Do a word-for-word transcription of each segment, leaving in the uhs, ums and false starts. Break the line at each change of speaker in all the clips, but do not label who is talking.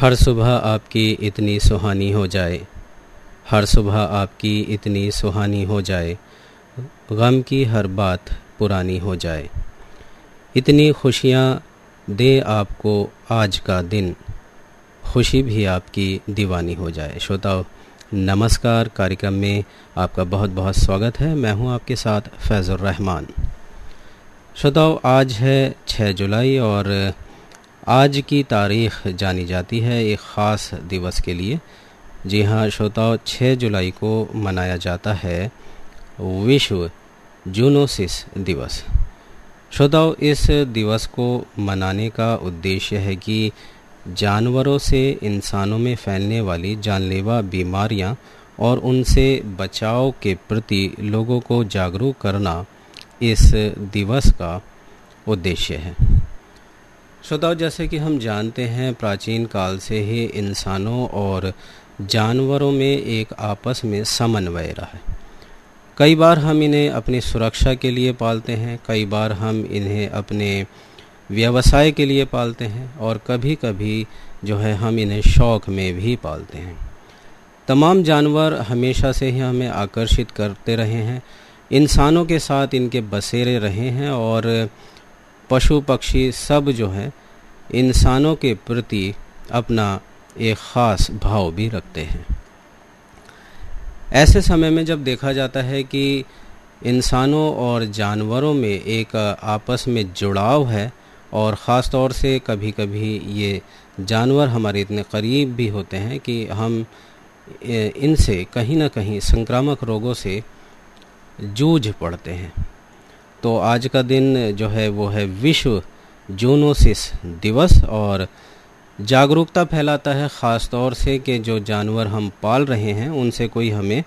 हर सुबह आपकी इतनी सुहानी हो जाए, हर सुबह आपकी इतनी सुहानी हो जाए, गम की हर बात पुरानी हो जाए। इतनी खुशियाँ दे आपको आज का दिन, खुशी भी आपकी दीवानी हो जाए। श्रोताओ नमस्कार, कार्यक्रम में आपका बहुत बहुत स्वागत है। मैं हूं आपके साथ फैज़ुर रहमान। श्रोताओ आज है छह जुलाई और आज की तारीख़ जानी जाती है एक ख़ास दिवस के लिए। जी हाँ श्रोताओ, छह जुलाई को मनाया जाता है विश्व जूनोसिस दिवस। श्रोताओ इस दिवस को मनाने का उद्देश्य है कि जानवरों से इंसानों में फैलने वाली जानलेवा बीमारियां और उनसे बचाव के प्रति लोगों को जागरूक करना इस दिवस का उद्देश्य है। श्रोताओ जैसे कि हम जानते हैं, प्राचीन काल से ही इंसानों और जानवरों में एक आपस में समन्वय रहा है। कई बार हम इन्हें अपनी सुरक्षा के लिए पालते हैं, कई बार हम इन्हें अपने व्यवसाय के लिए पालते हैं और कभी कभी जो है हम इन्हें शौक़ में भी पालते हैं। तमाम जानवर हमेशा से ही हमें आकर्षित करते रहे हैं, इंसानों के साथ इनके बसेरे रहे हैं और पशु पक्षी सब जो है इंसानों के प्रति अपना एक ख़ास भाव भी रखते हैं। ऐसे समय में जब देखा जाता है कि इंसानों और जानवरों में एक आपस में जुड़ाव है और ख़ास तौर से कभी कभी ये जानवर हमारे इतने करीब भी होते हैं कि हम इनसे कहीं ना कहीं संक्रामक रोगों से जूझ पड़ते हैं। तो आज का दिन जो है वो है विश्व जूनोसिस दिवस और जागरूकता फैलाता है ख़ास तौर से कि जो जानवर हम पाल रहे हैं उनसे कोई हमें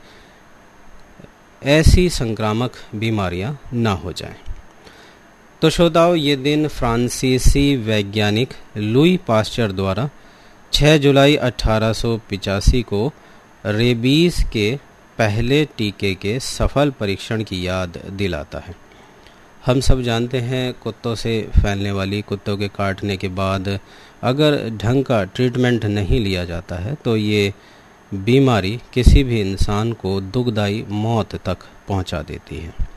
ऐसी संक्रामक बीमारियां ना हो जाएं। तो श्रोताओ ये दिन फ्रांसीसी वैज्ञानिक लुई पास्चर द्वारा छह जुलाई अठारह सौ पिचासी को रेबीज़ के पहले टीके के सफल परीक्षण की याद दिलाता है। हम सब जानते हैं कुत्तों से फैलने वाली, कुत्तों के काटने के बाद अगर ढंग का ट्रीटमेंट नहीं लिया जाता है तो ये बीमारी किसी भी इंसान को दुखदाई मौत तक पहुंचा देती है।